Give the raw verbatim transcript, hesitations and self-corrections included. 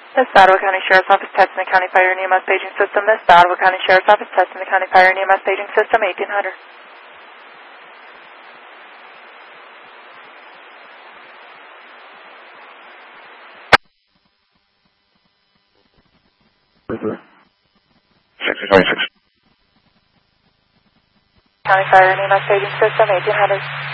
This is the Ottawa County Sheriff's Office testing the County Fire and E M S paging system. This is the Ottawa County Sheriff's Office testing the County Fire and E M S paging system, eighteen hundred. sixty twenty-six. County Fire and E M S paging system, eighteen hundred.